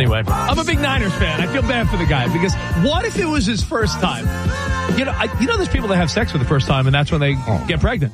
Anyway, I'm a big Niners fan. I feel bad for the guy because what if it was his first time? You know, there's people that have sex for the first time and that's when they get pregnant.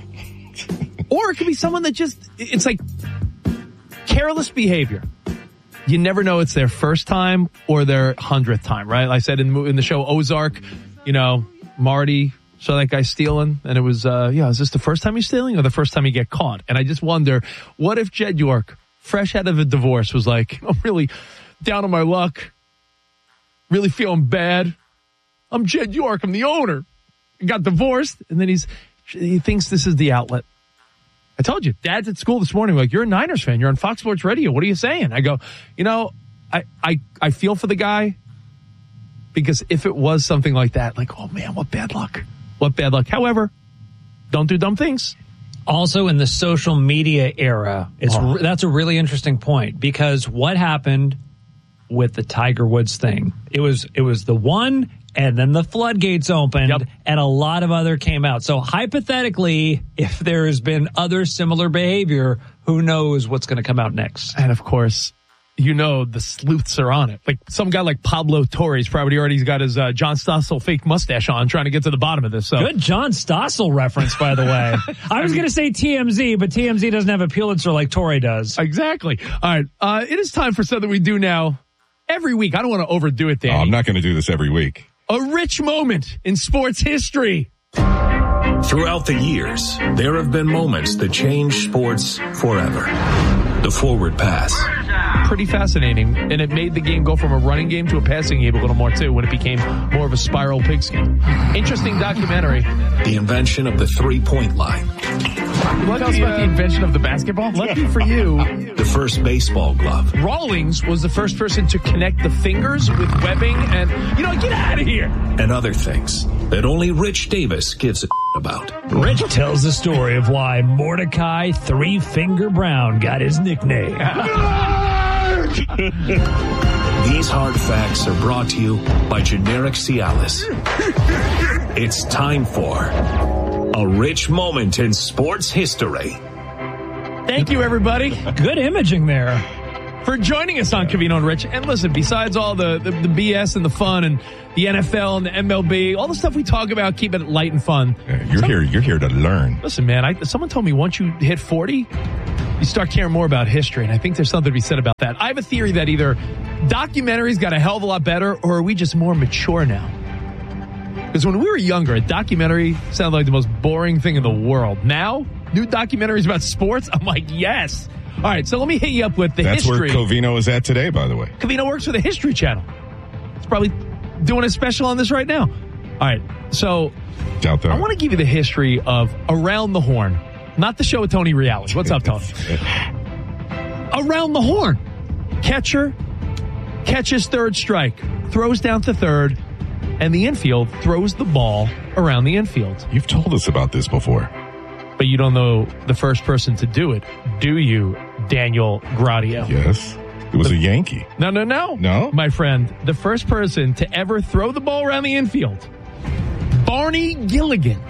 Or it could be someone that it's like careless behavior. You never know it's their first time or their 100th time, right? I said in the show Ozark, Marty saw that guy stealing and it was, is this the first time he's stealing or the first time he get caught? And I just wonder, what if Jed York, fresh out of a divorce, was like, I'm really down on my luck, really feeling bad. I'm Jed York, I'm the owner. He got divorced and then he thinks this is the outlet. I told you, Dad's at school this morning, like, you're a Niners fan. You're on Fox Sports Radio. What are you saying? I go, I feel for the guy because if it was something like that, like, oh man, what bad luck. What bad luck. However, don't do dumb things. Also in the social media era, that's a really interesting point because what happened with the Tiger Woods thing? It was the one and then the floodgates opened and a lot of other came out. So hypothetically, if there has been other similar behavior, who knows what's going to come out next? And of course, the sleuths are on it. Like some guy like Pablo Torres probably already got his John Stossel fake mustache on trying to get to the bottom of this. So. Good John Stossel reference, by the way. I was going to say TMZ, but TMZ doesn't have a Pulitzer like Torre does. Exactly. All right. It is time for something we do now every week. I don't want to overdo it, Danny. I'm not going to do this every week. A rich moment in sports history. Throughout the years, there have been moments that changed sports forever. The forward pass. Pretty fascinating, and it made the game go from a running game to a passing game a little more, too, when it became more of a spiral pigskin. Interesting documentary. The invention of the three-point line. Tell us about the invention of the basketball? Lucky for you. The first baseball glove. Rawlings was the first person to connect the fingers with webbing and, get out of here. And other things that only Rich Davis gives a about. Rich tells the story of why Mordecai Three Finger Brown got his nickname. These hard facts are brought to you by Generic Cialis. It's time for a rich moment in sports history. Thank you, everybody. Good imaging there. For joining us on Covino and Rich. And listen, besides all the BS and the fun and the NFL and the MLB, all the stuff we talk about, keep it light and fun. You're here to learn. Listen, man, someone told me once you hit 40, you start caring more about history. And I think there's something to be said about that. I have a theory that either documentaries got a hell of a lot better or are we just more mature now? Because when we were younger, a documentary sounded like the most boring thing in the world. Now, new documentaries about sports, I'm like, yes. All right, so let me hit you up with the history. That's where Covino is at today, by the way. Covino works for the History Channel. It's probably doing a special on this right now. All right, so I want to give you the history of Around the Horn, not the show with Tony Reali. What's up, Tony? Around the Horn. Catcher catches third strike, throws down to third, and the infield throws the ball around the infield. You've told us about this before. But you don't know the first person to do it, do you, Daniel Gradio? Yes. It was a Yankee. No. No? My friend, the first person to ever throw the ball around the infield, Barney Gilligan,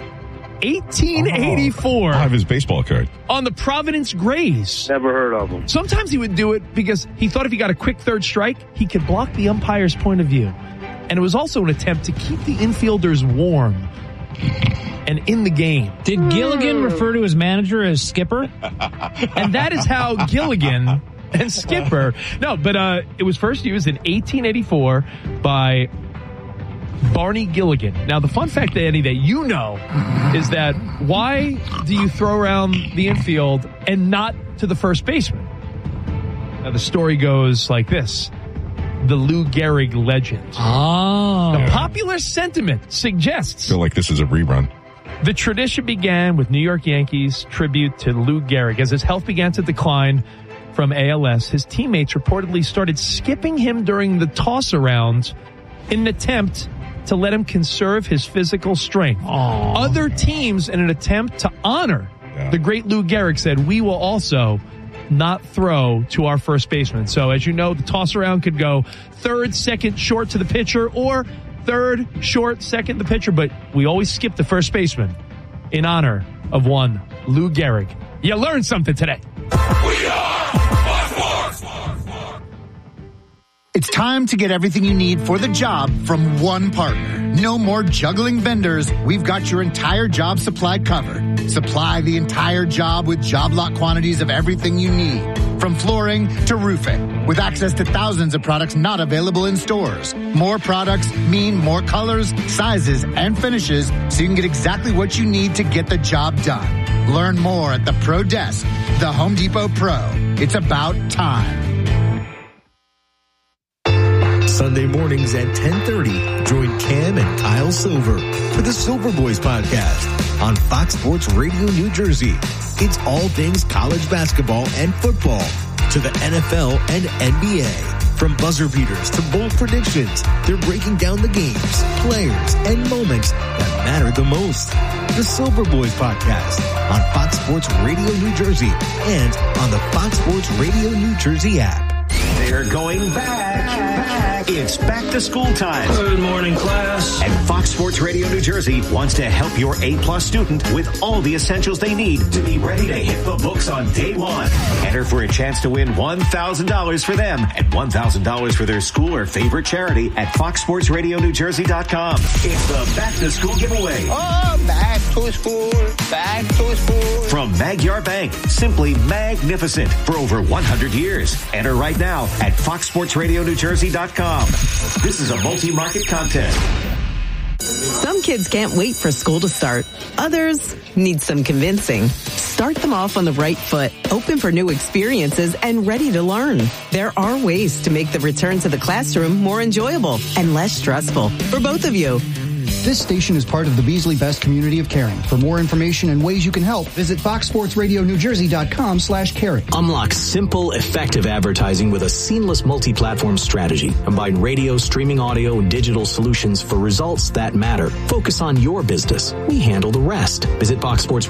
1884. I have his baseball card. On the Providence Grays. Never heard of him. Sometimes he would do it because he thought if he got a quick third strike, he could block the umpire's point of view. And it was also an attempt to keep the infielders warm and in the game. Did Gilligan refer to his manager as Skipper? And that is how Gilligan and Skipper... No, but it was first used in 1884 by Barney Gilligan. Now, the fun fact, Eddie, that you know is that why do you throw around the infield and not to the first baseman? Now, the story goes like this. The Lou Gehrig legend. Oh. The popular sentiment suggests... I feel like this is a rerun. The tradition began with New York Yankees tribute to Lou Gehrig. As his health began to decline from ALS, his teammates reportedly started skipping him during the toss-around in an attempt to let him conserve his physical strength. Aww. Other teams, in an attempt to honor the great Lou Gehrig, said, we will also not throw to our first baseman. So, as you know, the toss-around could go third, second, short to the pitcher, or third, short, second, the pitcher, but we always skip the first baseman in honor of one Lou Gehrig. You learned something today. We are It's time to get everything you need for the job from one partner. No more juggling vendors. We've got your entire job supply covered. Supply the entire job with job lot quantities of everything you need. From flooring to roofing, with access to thousands of products not available in stores. More products mean more colors, sizes, and finishes, so you can get exactly what you need to get the job done. Learn more at the Pro Desk, the Home Depot Pro. It's about time. Sunday mornings at 10:30, join Cam and Kyle Silver for the Silver Boys podcast on Fox Sports Radio New Jersey. It's all things college basketball and football to the NFL and NBA. From buzzer beaters to bold predictions, they're breaking down the games, players, and moments that matter the most. The Silver Boys podcast on Fox Sports Radio New Jersey and on the Fox Sports Radio New Jersey app. They're going back. It's back to school time. Good morning, class. And Fox Sports Radio New Jersey wants to help your A-plus student with all the essentials they need to be ready to hit the books on day one. Enter for a chance to win $1,000 for them and $1,000 for their school or favorite charity at foxsportsradionewjersey.com. It's the back to school giveaway. Oh, back to school, back to school. From Magyar Bank, simply magnificent for over 100 years. Enter right now at foxsportsradionewjersey.com. This is a multi-market contest. Some kids can't wait for school to start. Others need some convincing. Start them off on the right foot, open for new experiences, and ready to learn. There are ways to make the return to the classroom more enjoyable and less stressful for both of you. This station is part of the Beasley Best community of caring. For more information and ways you can help, visit foxsportsradionewjersey.com/caring. Unlock simple, effective advertising with a seamless multi-platform strategy. Combine radio, streaming audio, and digital solutions for results that matter. Focus on your business. We handle the rest. Visit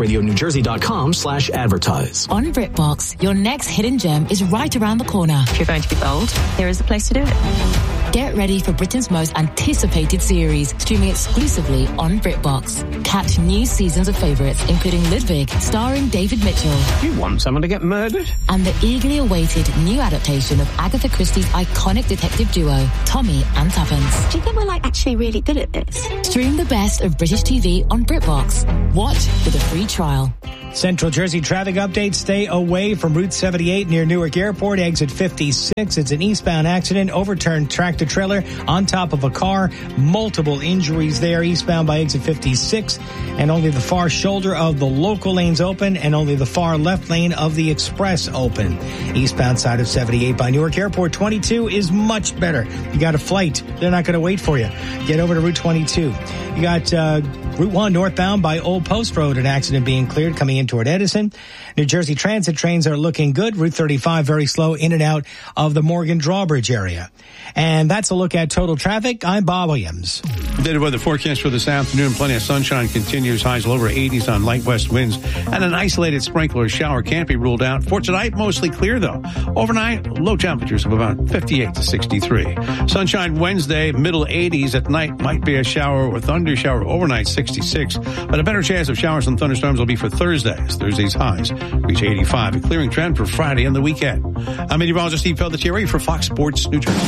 foxsportsradionewjersey.com/advertise. On BritBox, your next hidden gem is right around the corner. If you're going to be bold, here is the place to do it. Get ready for Britain's most anticipated series, streaming exclusively on BritBox. Catch new seasons of favourites, including Ludwig, starring David Mitchell. You want someone to get murdered? And the eagerly awaited new adaptation of Agatha Christie's iconic detective duo, Tommy and Tuppence. Do you think we're actually really good at this? Stream the best of British TV on BritBox. Watch with a free trial. Central Jersey traffic update. Stay away from Route 78 near Newark Airport, exit 56. It's an eastbound accident. Overturned tractor trailer on top of a car. Multiple injuries there eastbound by exit 56. And only the far shoulder of the local lanes open and only the far left lane of the express open. Eastbound side of 78 by Newark Airport. 22 is much better. You got a flight. They're not going to wait for you. Get over to Route 22. You got Route 1 northbound by Old Post Road. An accident being cleared coming in toward Edison. New Jersey Transit trains are looking good. Route 35 very slow in and out of the Morgan Drawbridge area. And that's a look at total traffic. I'm Bob Williams. Updated weather forecast for this afternoon. Plenty of sunshine continues. Highs lower 80s on light west winds. And an isolated sprinkler shower can't be ruled out. For tonight, mostly clear though. Overnight, low temperatures of about 58 to 63. Sunshine Wednesday, middle 80s. At night, might be a shower or thunder shower overnight, 66. But a better chance of showers and thunderstorms will be for Thursday. Thursday's highs reach 85. A clearing trend for Friday and the weekend. I'm meteorologist Steve Pelletieri for Fox Sports New Jersey.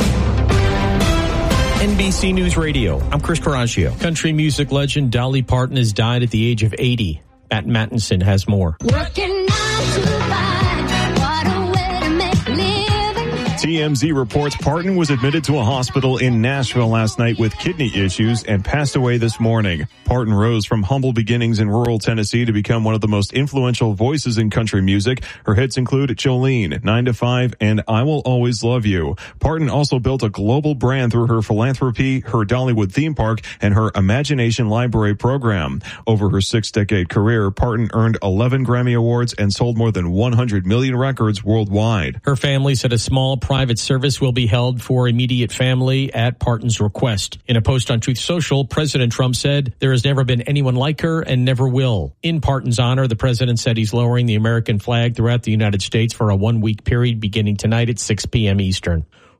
NBC News Radio. I'm Chris Caraccio. Country music legend Dolly Parton has died at the age of 80. Matt Mattinson has more. Working 9 to 5, what a way to make a living. TMZ reports Parton was admitted to a hospital in Nashville last night with kidney issues and passed away this morning. Parton rose from humble beginnings in rural Tennessee to become one of the most influential voices in country music. Her hits include Jolene, 9 to 5, and I Will Always Love You. Parton also built a global brand through her philanthropy, her Dollywood theme park, and her Imagination Library program. Over her 6-decade career, Parton earned 11 Grammy Awards and sold more than 100 million records worldwide. Her family said a small private service will be held for immediate family at Parton's request. In a post on Truth Social, President Trump said, "There has never been anyone like her and never will." In Parton's honor, the president said he's lowering the American flag throughout the United States for a 1-week period beginning tonight at 6 p.m. Eastern.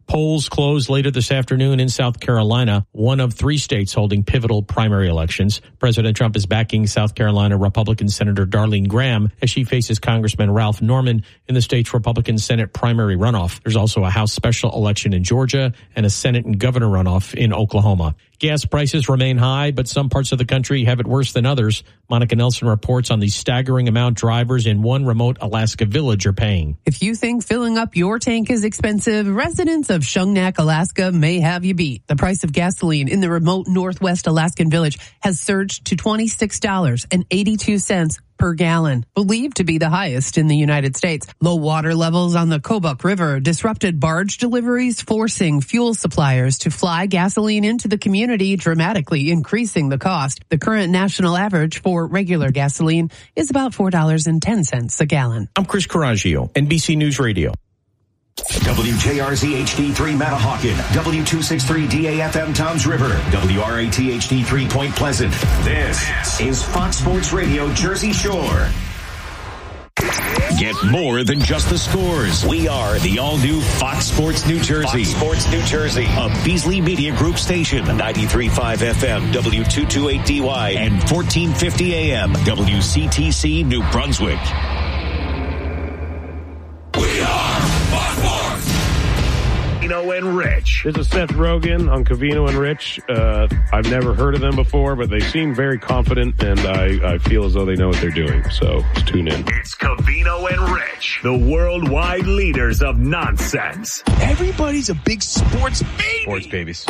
Polls close later this afternoon in South Carolina, one of 3 states holding pivotal primary elections. President Trump is backing South Carolina Republican Senator Darlene Graham as she faces Congressman Ralph Norman in the state's Republican Senate primary runoff. There's also a House special election in Georgia and a Senate and governor runoff in Oklahoma. Gas prices remain high, but some parts of the country have it worse than others. Monica Nelson reports on the staggering amount drivers in one remote Alaska village are paying. If you think filling up your tank is expensive, residents of Shungnak, Alaska may have you beat. The price of gasoline in the remote northwest Alaskan village has surged to $26.82 per gallon, believed to be the highest in the United States. Low water levels on the Kobuk River disrupted barge deliveries, forcing fuel suppliers to fly gasoline into the community, dramatically increasing the cost. The current national average for regular gasoline is about $4.10 a gallon. I'm Chris Coraggio, NBC News Radio. WJRZ HD3 Matahawkin, W263 DAFM Toms River, WRAT HD3 Point Pleasant. This is Fox Sports Radio Jersey Shore. Get more than just the scores. We are the all-new Fox Sports New Jersey. Fox Sports New Jersey, a Beasley Media Group station, 93.5 FM, W228DY, and 1450 AM, WCTC New Brunswick. We are Fox Sports. Covino and Rich. This is Seth Rogen on Covino and Rich. I've never heard of them before, but they seem very confident, and I feel as though they know what they're doing. So let's tune in. It's Covino and Rich, the worldwide leaders of nonsense. Everybody's a big sports baby. Sports babies.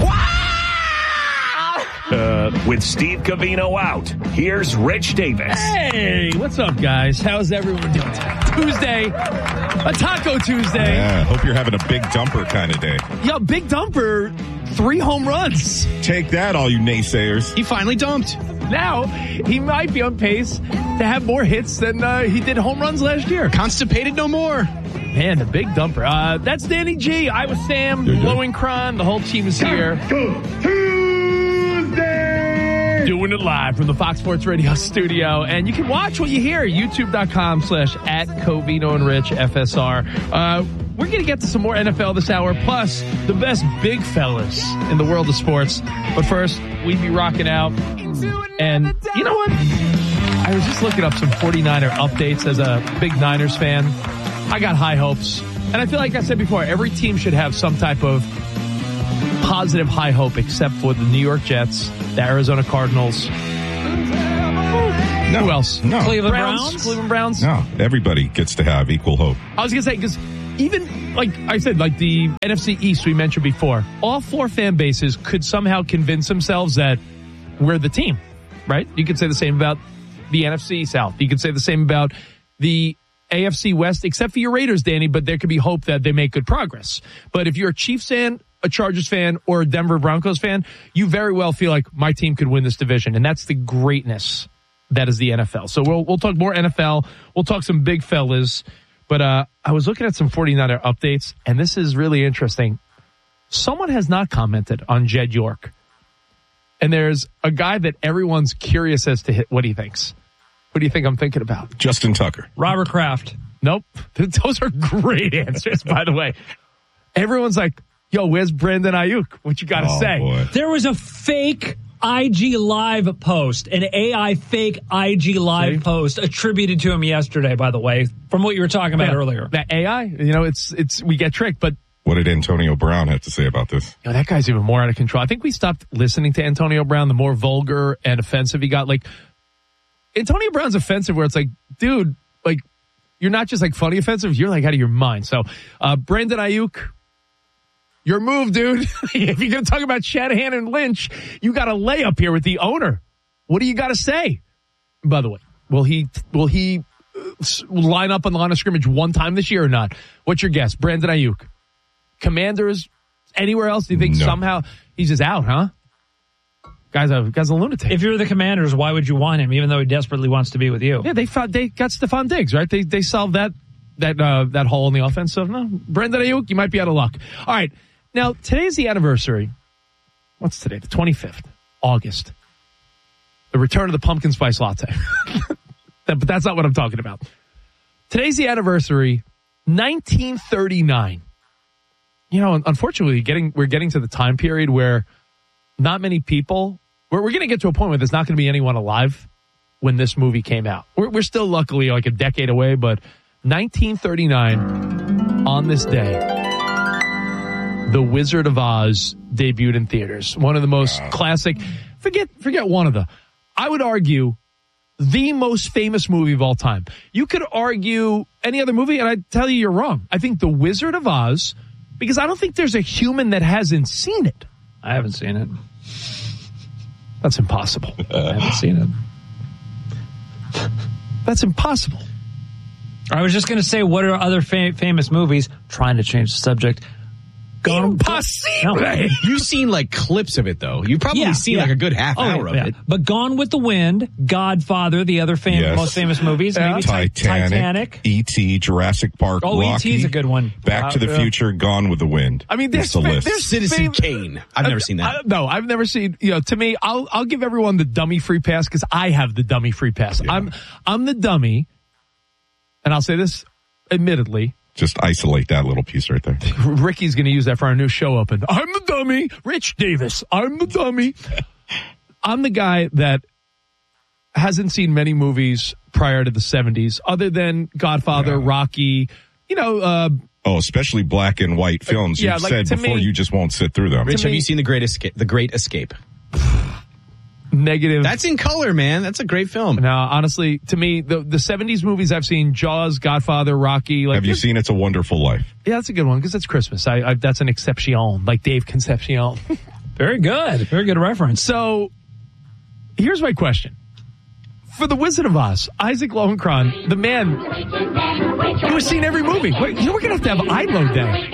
With Steve Covino out, here's Rich Davis. Hey, what's up, guys? How's everyone doing today? Tuesday, a Taco Tuesday. Yeah, hope you're having a big dumper kind of day. Yo, big dumper, 3 home runs. Take that, all you naysayers. He finally dumped. Now, he might be on pace to have more hits than he did home runs last year. Constipated no more. Man, the big dumper. That's Danny G. I was Sam, Blowing Cron. The whole team is here. Doing it live from the Fox Sports Radio studio. And you can watch what you hear. YouTube.com/@Covino and Rich FSR. We're going to get to some more NFL this hour, plus the best big fellas in the world of sports. But first, we'd be rocking out. And you know what? I was just looking up some 49er updates as a big Niners fan. I got high hopes. And I feel like I said before, every team should have some type of positive high hope except for the New York Jets, the Arizona Cardinals. Who else? No. Cleveland Browns? Cleveland Browns? No, everybody gets to have equal hope. I was going to say, because even, like I said, like the NFC East we mentioned before, all 4 fan bases could somehow convince themselves that we're the team, right? You could say the same about the NFC South. You could say the same about the AFC West, except for your Raiders, Danny, but there could be hope that they make good progress. But if you're a Chiefs fan, a Chargers fan, or a Denver Broncos fan, you very well feel like my team could win this division. And that's the greatness that is the NFL. So we'll talk more NFL. We'll talk some big fellas. But I was looking at some 49er updates, and this is really interesting. Someone has not commented on Jed York. And there's a guy that everyone's curious as to what he thinks. Who do you think I'm thinking about? Justin Tucker. Robert Kraft. Nope. Those are great answers, by the way. Everyone's like, yo, where's Brandon Ayuk? What you got to say? Boy. There was a fake IG Live post, an AI fake IG Live post attributed to him yesterday, by the way, from what you were talking about earlier. That AI, you know, it's we get tricked, but what did Antonio Brown have to say about this? You know, that guy's even more out of control. I think we stopped listening to Antonio Brown, the more vulgar and offensive he got. Like, Antonio Brown's offensive where it's like, dude, like, you're not just like funny offensive, you're like out of your mind. So, Brandon Ayuk, your move, dude. If you're going to talk about Shanahan and Lynch, you got a layup here with the owner. What do you got to say? By the way, will he line up on the line of scrimmage one time this year or not? What's your guess? Brandon Ayuk. Commanders, anywhere else? Do you think somehow he's just out, huh? Guy's a lunatic. If you're the Commanders, why would you want him, even though he desperately wants to be with you? Yeah, they got Stephon Diggs, right? They solved that hole in the offense. So, no, Brandon Ayuk, you might be out of luck. All right. Now, today's the anniversary. What's today? The 25th, August. The return of the pumpkin spice latte. But that's not what I'm talking about. Today's the anniversary, 1939. unfortunately, we're getting to the time period where not many people. We're going to get to a point where there's not going to be anyone alive when this movie came out. We're still luckily like a decade away, but 1939, on this day, The Wizard of Oz debuted in theaters. One of the most classic. Forget one of the. I would argue the most famous movie of all time. You could argue any other movie, and I'd tell you you're wrong. I think The Wizard of Oz, because I don't think there's a human that hasn't seen it. I haven't seen it. That's impossible. I haven't seen it. That's impossible. I was just going to say, what are other famous movies? Trying to change the subject. Impossible. No. You've seen like clips of it, though. You've probably seen like a good half hour of it. But Gone with the Wind, Godfather, the other most famous movies. Maybe Titanic. E.T., Jurassic Park, Rocky. E.T.'s a good one. Back to the Future, Gone with the Wind. I mean, there's the list. There's Citizen Kane. I've never seen that. No, I've never seen. To me, I'll give everyone the dummy free pass because I have the dummy free pass. Yeah. I'm the dummy, and I'll say this admittedly. Just isolate that little piece right there. Ricky's going to use that for our new show open. I'm the dummy. Rich Davis. I'm the dummy. I'm the guy that hasn't seen many movies prior to the 70s other than Godfather, Rocky, especially black and white films. You've said before you just won't sit through them. Rich, have you seen The Great Escape? Negative. That's in color, man. That's a great film. No, honestly, to me, the 70s movies I've seen, Jaws, Godfather, Rocky. Have you seen It's a Wonderful Life? Yeah, that's a good one because it's Christmas. That's an exception, like Dave Concepcion. Very good. Very good reference. So, here's my question. For The Wizard of Oz, Isaac Lowenkron, the man who has seen every movie. We're going to have ILO Day.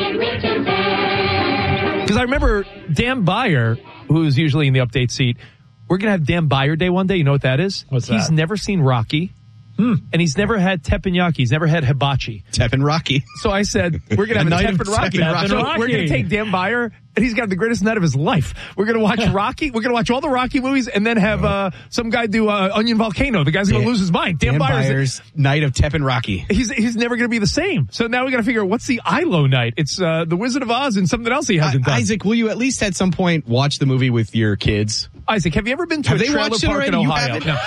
Because I remember Dan Beyer, who's usually in the update seat, we're going to have Dan Beyer Day one day. You know what that is? What's that? He's never seen Rocky. And he's never had teppanyaki. He's never had hibachi. Teppan Rocky. So I said, we're going to have a Teppan Rocky. We're going to take Dan Beyer, and he's got the greatest night of his life. We're going to watch Rocky. We're going to watch all the Rocky movies, and then have some guy do Onion Volcano. The guy's going to lose his mind. Dan Beyer's night of Teppan Rocky. He's never going to be the same. So now we got to figure out what's the ILO night. It's The Wizard of Oz and something else he hasn't done. Isaac, will you at least at some point watch the movie with your kids? Isaac, have you ever been to a trailer park in Ohio? No.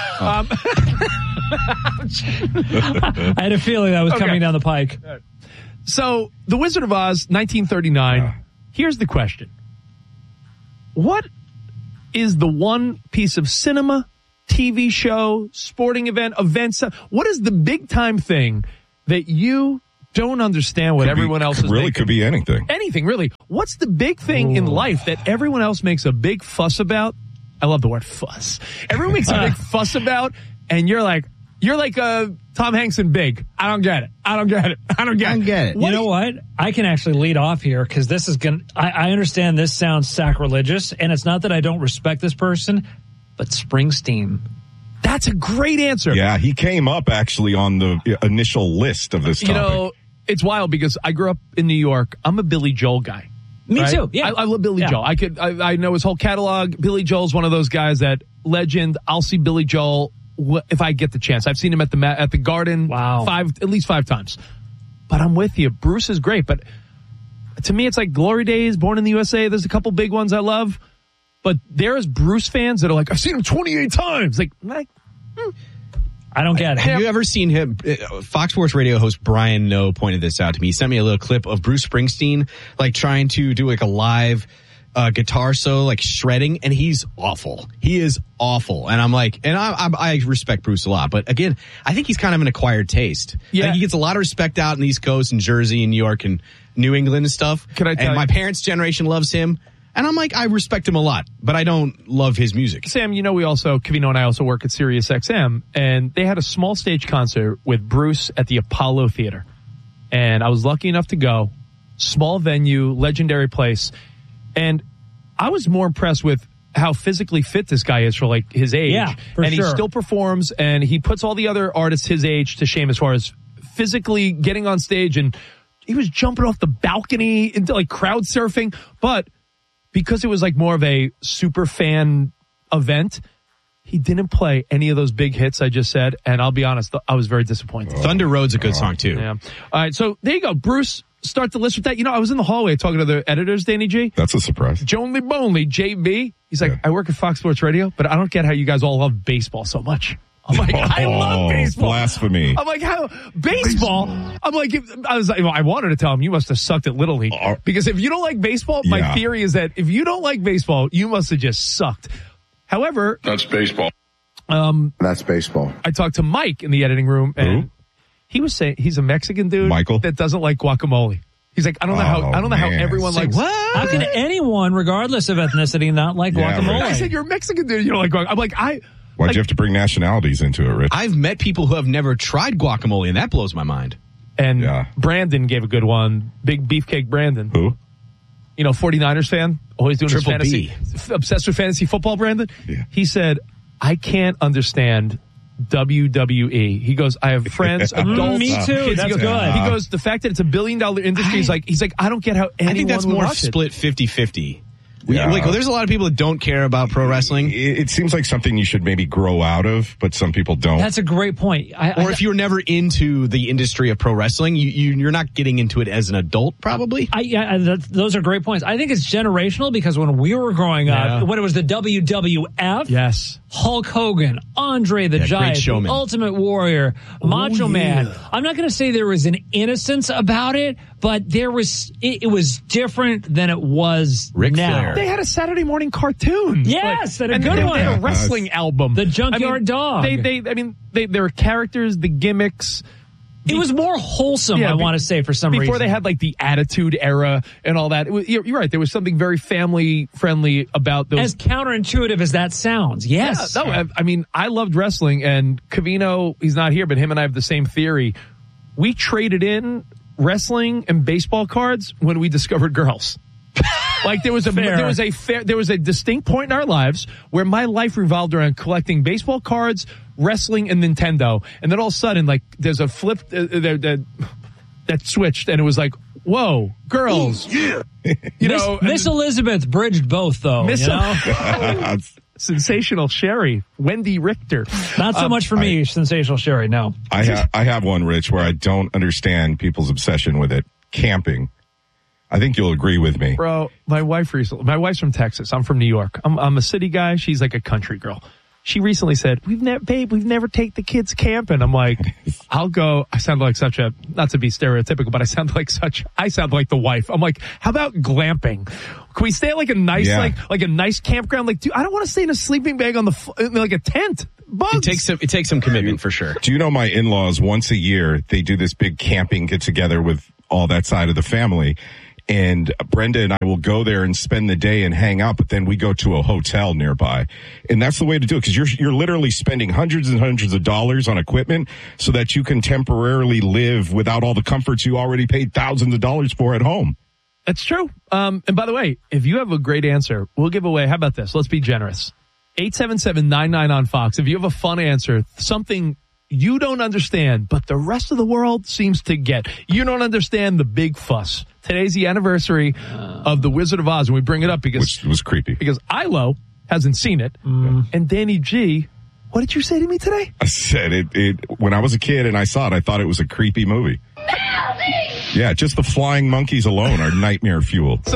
I had a feeling that was coming down the pike. So, The Wizard of Oz, 1939. Here's the question. What is the one piece of cinema, TV show, sporting events? What is the big time thing that you don't understand what everyone else is making? Could be anything. Anything, really. What's the big thing in life that everyone else makes a big fuss about? I love the word fuss. Everyone makes a big fuss about, and you're like Tom Hanks in Big. I don't get it. You know what? I can actually lead off here because this is going to, I understand this sounds sacrilegious, and it's not that I don't respect this person, but Springsteen. That's a great answer. Yeah, he came up actually on the initial list of this topic. It's wild because I grew up in New York. I'm a Billy Joel guy. Me too. Yeah, I love Billy Joel. I know his whole catalog. Billy Joel's one of those guys that legend. I'll see Billy Joel if I get the chance. I've seen him at the Garden. Wow. at least 5 times. But I'm with you. Bruce is great, but to me, it's like Glory Days, Born in the USA. There's a couple big ones I love, but there's Bruce fans that are like, I've seen him 28 times. I don't get it. Have you ever seen him? Fox Sports Radio host Brian Noe pointed this out to me. He sent me a little clip of Bruce Springsteen, trying to do a live guitar solo, shredding, and he's awful. He is awful. And I'm like, and I respect Bruce a lot, but again, I think he's kind of an acquired taste. Yeah. He gets a lot of respect out in the East Coast and Jersey and New York and New England and stuff. And my parents' generation loves him. And I'm like, I respect him a lot, but I don't love his music. Sam, Cavino and I also work at Sirius XM, and they had a small stage concert with Bruce at the Apollo Theater. And I was lucky enough to go. Small venue, legendary place. And I was more impressed with how physically fit this guy is for his age. Yeah, for and sure. He still performs, and he puts all the other artists his age to shame as far as physically getting on stage. And he was jumping off the balcony into crowd surfing, but because it was more of a super fan event, he didn't play any of those big hits I just said, and I'll be honest, I was very disappointed. Thunder Road's a good song, too. Yeah. All right, so there you go. Bruce, start the list with that. You know, I was in the hallway talking to the editors, Danny G. That's a surprise. Jonely Bonely, JB. He's like, I work at Fox Sports Radio, but I don't get how you guys all love baseball so much. I'm like, I love baseball. Blasphemy. I'm like, how? Baseball? I'm like, I wanted to tell him, you must have sucked at Little League. Because if you don't like baseball, my theory is that if you don't like baseball, you must have just sucked. However. That's baseball. That's baseball. I talked to Mike in the editing room, and he was saying he's a Mexican dude Michael? that doesn't like guacamole. He's like, I don't know how everyone likes. What? How can anyone, regardless of ethnicity, not like guacamole? Right. I said, you're a Mexican dude. You don't like guacamole. I'm like, Why'd you have to bring nationalities into it, Rich? I've met people who have never tried guacamole, and that blows my mind. And Brandon gave a good one. Big Beefcake Brandon. Who? You know, 49ers fan. Always doing Triple his fantasy. Obsessed with fantasy football, Brandon. Yeah. He said, I can't understand WWE. He goes, I have friends, adults. Me too. Kids. That's good. He goes, the fact that it's $1 billion industry, he's like, I don't get how anyone I think that's would more watch split 50-50. Yeah. Like, there's a lot of people that don't care about pro wrestling. It seems like something you should maybe grow out of, but some people don't. That's a great point. Or if you're never into the industry of pro wrestling, you're not getting into it as an adult, probably. Those are great points. I think it's generational because when we were growing up, when it was the WWF, yes, Hulk Hogan, Andre the Giant, the Ultimate Warrior, Macho Man. I'm not going to say there was an innocence about it, but there was. It was different than it was Ric now. Flair. They had a Saturday morning cartoon. Yes, and a good one. They had a wrestling album. The Junkyard Dog. There were characters, the gimmicks. It was more wholesome, I want to say, for some reason. Before they had like the Attitude Era and all that. You're right. There was something very family friendly about those. As counterintuitive as that sounds. Yes. Yeah, I loved wrestling, and Covino, he's not here, but him and I have the same theory. We traded in wrestling and baseball cards when we discovered girls. Like there was a distinct point in our lives where my life revolved around collecting baseball cards, wrestling, and Nintendo. And then all of a sudden, like there's a flip that switched, and it was like, whoa, girls. Ooh, yeah. Miss Elizabeth bridged both, though. Sensational Sherry, Wendy Richter. Not so much for me, Sensational Sherry. No, I have one, Rich, where I don't understand people's obsession with it. Camping. I think you'll agree with me. Bro, my wife's from Texas. I'm from New York. I'm a city guy. She's like a country girl. She recently said, we've never take the kids camping. I'm like, I'll go. I sound like such a, not to be stereotypical, but I sound like the wife. I'm like, how about glamping? Can we stay at like a nice, like a nice campground? Like, dude, I don't want to stay in a sleeping bag on like a tent. Bugs. It takes some commitment for sure. Do you know my in-laws, once a year, they do this big camping get together with all that side of the family. And Brenda and I will go there and spend the day and hang out, but then we go to a hotel nearby. And that's the way to do it, because you're literally spending hundreds and hundreds of dollars on equipment so that you can temporarily live without all the comforts you already paid thousands of dollars for at home. That's true. And by the way, if you have a great answer, we'll give away, how about this? Let's be generous. 877-99 on Fox. If you have a fun answer, something you don't understand, but the rest of the world seems to get. You don't understand the big fuss. Today's the anniversary of The Wizard of Oz, and we bring it up because it was creepy. Because Ilo hasn't seen it, and Danny G, what did you say to me today? I said it when I was a kid and I saw it, I thought it was a creepy movie. Yeah, just the flying monkeys alone are nightmare fuel. So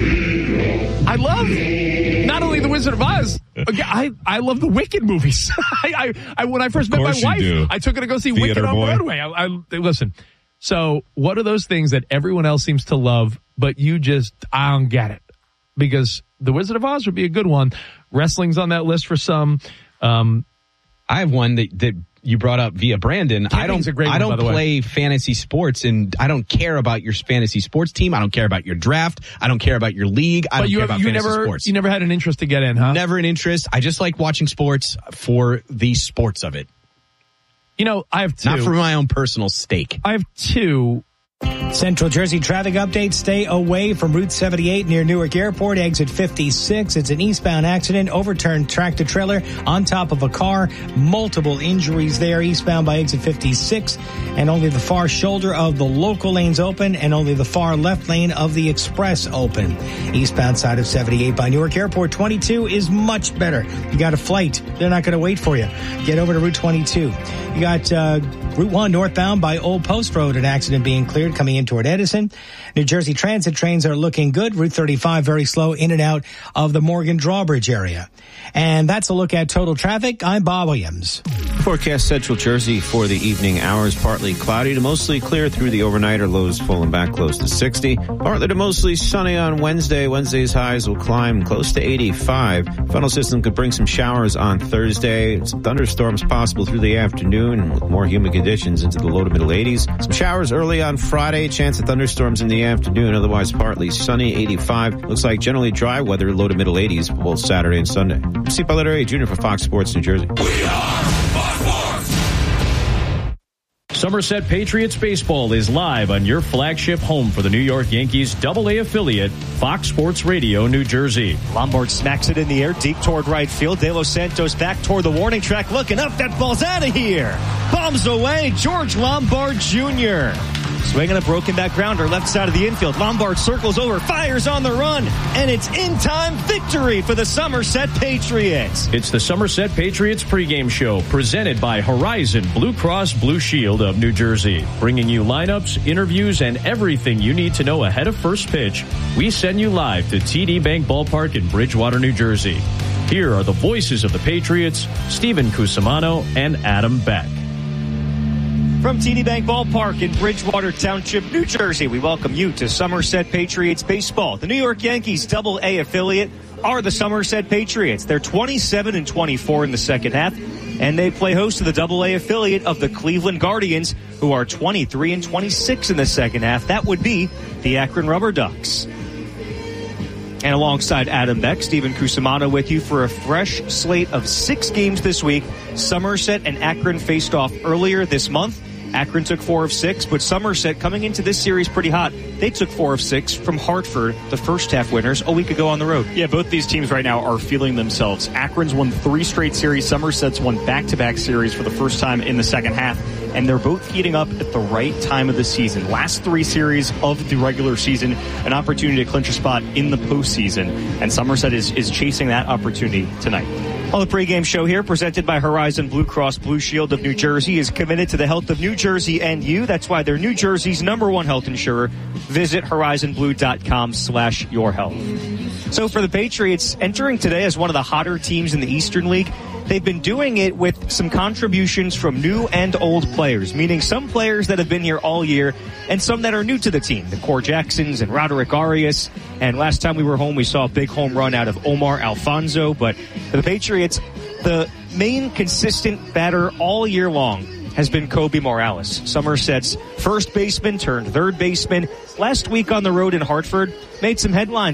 I love not only The Wizard of Oz, I love the Wicked movies. I when I first met my wife, I took her to go see Wicked on Broadway. Listen. So what are those things that everyone else seems to love, but I don't get it? Because The Wizard of Oz would be a good one. Wrestling's on that list for some. I have one that you brought up via Brandon. I don't play fantasy sports, and I don't care about your fantasy sports team. I don't care about your draft. I don't care about your league. I don't care about fantasy sports. You never had an interest to get in, huh? Never an interest. I just like watching sports for the sports of it. You know, I have two. Not for my own personal stake. I have two. Central Jersey traffic update. Stay away from Route 78 near Newark Airport, exit 56. It's an eastbound accident. Overturned tractor trailer on top of a car. Multiple injuries there eastbound by exit 56. And only the far shoulder of the local lanes open and only the far left lane of the express open. Eastbound side of 78 by Newark Airport. 22 is much better. You got a flight. They're not going to wait for you. Get over to Route 22. You got Route 1 northbound by Old Post Road. An accident being cleared. 100 coming in toward Edison. New Jersey Transit trains are looking good. Route 35 very slow in and out of the Morgan Drawbridge area. And that's a look at total traffic. I'm Bob Williams. Forecast Central Jersey for the evening hours, partly cloudy to mostly clear through the overnighter, lows falling back close to 60. Partly to mostly sunny on Wednesday. Wednesday's highs will climb close to 85. Funnel system could bring some showers on Thursday. Some thunderstorms possible through the afternoon with more humid conditions into the low to middle 80s. Some showers early on Friday. Chance of thunderstorms in the afternoon. Otherwise partly sunny, 85. Looks like generally dry weather, low to middle 80s for both Saturday and Sunday. Steve Balletta Jr. for Fox Sports New Jersey. Somerset Patriots baseball is live on your flagship home for the New York Yankees AA affiliate, Fox Sports Radio, New Jersey. Lombard smacks it in the air deep toward right field. De Los Santos back toward the warning track, looking up. That ball's out of here. Bombs away. George Lombard Jr. Swinging a broken back grounder, left side of the infield. Lombard circles over, fires on the run, and it's in-time victory for the Somerset Patriots. It's the Somerset Patriots pregame show presented by Horizon Blue Cross Blue Shield of New Jersey. Bringing you lineups, interviews, and everything you need to know ahead of first pitch. We send you live to TD Bank Ballpark in Bridgewater, New Jersey. Here are the voices of the Patriots, Stephen Cusimano and Adam Beck. From TD Bank Ballpark in Bridgewater Township, New Jersey, we welcome you to Somerset Patriots baseball. The New York Yankees AA affiliate are the Somerset Patriots. They're 27-24 in the second half, and they play host to the AA affiliate of the Cleveland Guardians, who are 23-26 in the second half. That would be the Akron Rubber Ducks. And alongside Adam Beck, Stephen Cusimano with you for a fresh slate of 6 games this week. Somerset and Akron faced off earlier this month. Akron took 4 of 6, but Somerset coming into this series pretty hot. They took 4 of 6 from Hartford, the first half winners, a week ago on the road. Yeah, both these teams right now are feeling themselves. Akron's won 3 straight series. Somerset's won back-to-back series for the first time in the second half. And they're both heating up at the right time of the season. Last 3 series of the regular season, an opportunity to clinch a spot in the postseason. And Somerset is chasing that opportunity tonight. Well, the pregame show here, presented by Horizon Blue Cross Blue Shield of New Jersey, is committed to the health of New Jersey and you. That's why they're New Jersey's #1 health insurer. Visit horizonblue.com/yourhealth. So for the Patriots, entering today as one of the hotter teams in the Eastern League, they've been doing it with some contributions from new and old players, meaning some players that have been here all year and some that are new to the team. The Core Jacksons and Roderick Arias. And last time we were home, we saw a big home run out of Omar Alfonso. But for the Patriots, the main consistent batter all year long has been Kobe Morales, Somerset's first baseman turned third baseman. Last week on the road in Hartford, made some headlines.